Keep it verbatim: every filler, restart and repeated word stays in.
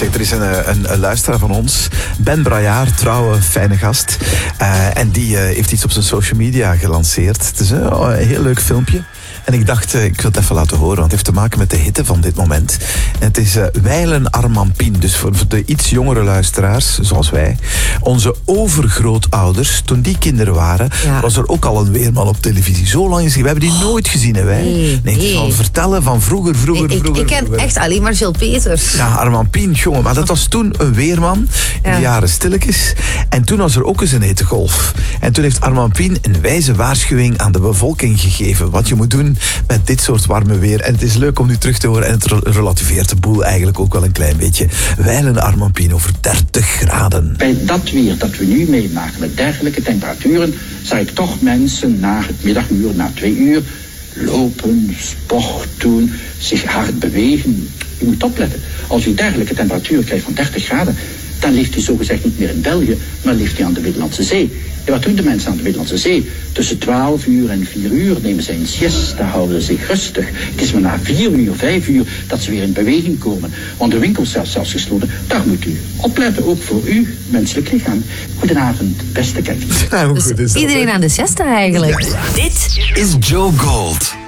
Zeg, er is een, een, een luisteraar van ons, Ben Braillard, trouwe, fijne gast. Uh, en die uh, heeft iets op zijn social media gelanceerd. Het is uh, een heel leuk filmpje. En ik dacht, uh, ik wil het even laten horen, want het heeft te maken met de hitte van dit moment. En het is uh, Wijlen Armampien. Dus voor, voor de iets jongere luisteraars, zoals wij. Onze overgrootouders, toen die kinderen waren, ja. was er ook al een weerman op televisie. Zo lang is hij. We hebben die nooit gezien, hè, wij. Nee, nee, nee. Van vertellen van vroeger, vroeger, nee, ik, vroeger. Ik ken vroeger. echt alleen maar Jill Peters. Ja, Armampien, jongen. Maar dat was toen een weerman in ja. de jaren stilletjes. En toen was er ook eens een hittegolf. En toen heeft Armampien een wijze waarschuwing aan de bevolking gegeven. Wat je moet doen met dit soort warme weer. En het is leuk om nu terug te horen. En het relativeert de boel eigenlijk ook wel een klein beetje. Wijlen Armampien over dertig graden. Bij dat weer dat we nu meemaken met dergelijke temperaturen, zag ik toch mensen na het middaguur, na twee uur, lopen, sport doen, zich hard bewegen. U moet opletten. Als u dergelijke temperaturen krijgt van dertig graden, dan leeft u zogezegd niet meer in België, maar leeft u aan de Middellandse Zee. En wat doen de mensen aan de Middellandse Zee? Tussen twaalf uur en vier uur nemen zij een siesta, houden zich rustig. Het is maar na vier uur, vijf uur dat ze weer in beweging komen. Want de winkels zijn zelfs gesloten. Daar moet u opletten, ook voor u, menselijk lichaam. Goedenavond, beste kijkers. Ja, hoe goed is dat, iedereen hè? aan de siesta eigenlijk. Ja, ja. Dit is Joe Gold.